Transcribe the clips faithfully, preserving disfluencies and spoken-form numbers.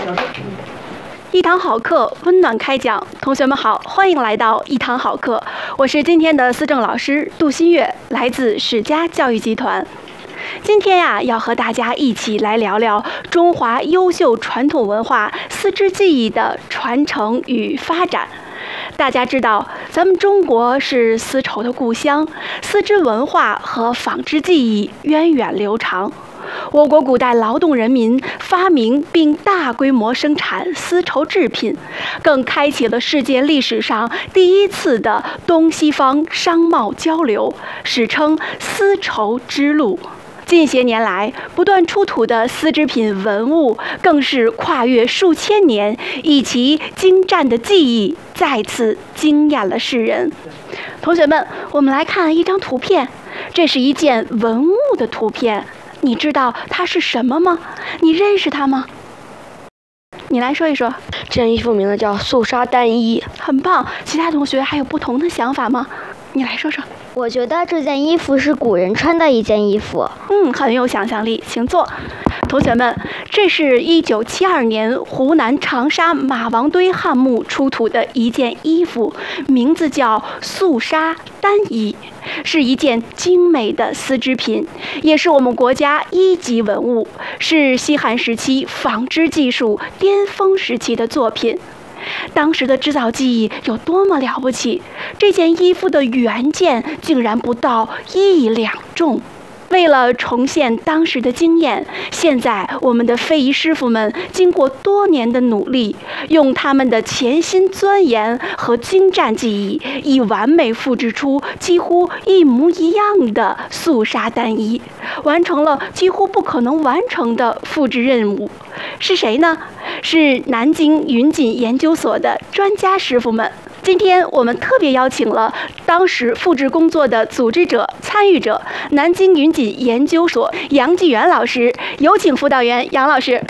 一堂好课，温暖开讲。同学们好，欢迎来到一堂好课。我是今天的思政老师杜新月，来自史家教育集团。今天呀、啊，要和大家一起来聊聊中华优秀传统文化丝织技艺的传承与发展。大家知道，咱们中国是丝绸的故乡，丝织文化和纺织技艺源远流长。我国古代劳动人民发明并大规模生产丝绸制品，更开启了世界历史上第一次的东西方商贸交流，史称丝绸之路。近些年来，不断出土的丝织品文物更是跨越数千年，以其精湛的技艺再次惊艳了世人。同学们，我们来看一张图片，这是一件文物的图片，你知道它是什么吗？你认识它吗？你来说一说。 这件衣服名字叫素纱单衣， 很棒。其他同学还有不同的想法吗？你来说说。 我觉得这件衣服是古人穿的一件衣服。 嗯，很有想象力，请坐。同学们，这是一九七二年湖南长沙马王堆汉墓出土的一件衣服，名字叫素纱单衣，是一件精美的丝织品，也是我们国家一级文物，是西汉时期纺织技术巅峰时期的作品。当时的制造技艺有多么了不起？这件衣服的原件竟然不到一两重。为了重现当时的经验，现在我们的非遗师傅们经过多年的努力，用他们的潜心钻研和精湛技艺，以完美复制出几乎一模一样的素纱单衣，完成了几乎不可能完成的复制任务。是谁呢？是南京云锦研究所的专家师傅们。今天我们特别邀请了当时复制工作的组织者、参与者，南京云锦研究所杨继元老师，有请辅导员杨老师。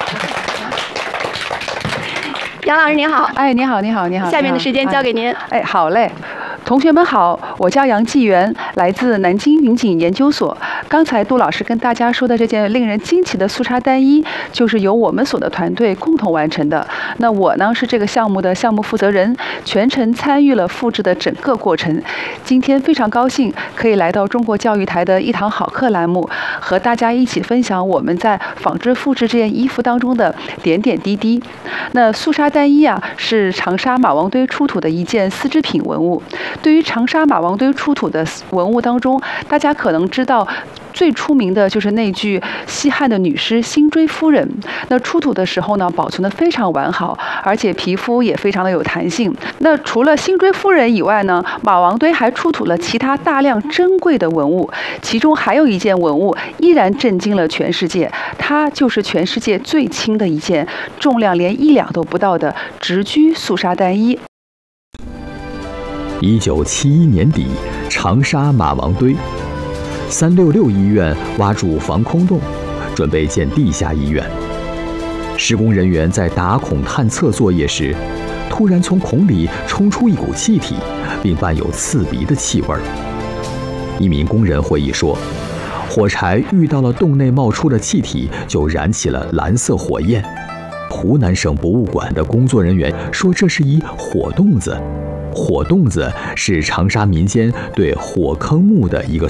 杨老师您好。 哎，你好，你好，你好。 下面的时间交给您。 哎，好嘞。同学们好，我叫杨继元，来自南京云锦研究所。刚才杜老师跟大家说的这件令人惊奇的素纱单衣，就是由我们所的团队共同完成的。那我呢是这个项目的项目负责人，全程参与了复制的整个过程。今天非常高兴可以来到中国教育台的一堂好课栏目，和大家一起分享我们在纺织复制这件衣服当中的点点滴滴。那素纱单衣啊，是长沙马王堆出土的一件丝织品文物。对于长沙马王堆出土的文物当中，大家可能知道最出名的就是那具西汉的女尸辛追夫人。那出土的时候呢，保存得非常完好，而且皮肤也非常的有弹性。那除了辛追夫人以外呢，马王堆还出土了其他大量珍贵的文物，其中还有一件文物依然震惊了全世界，它就是全世界最轻的一件，重量连一两都不到的直居素纱单衣。 一九七一年底，长沙马王堆，三六六医院挖筑防空洞，准备建地下医院。施工人员在打孔探测作业时，突然从孔里冲出一股气体，并伴有刺鼻的气味。一名工人回忆说，火柴遇到了洞内冒出的气体，就燃起了蓝色火焰。湖南省博物馆的工作人员说，这是一火洞子。火洞子是长沙民间对火坑墓的一个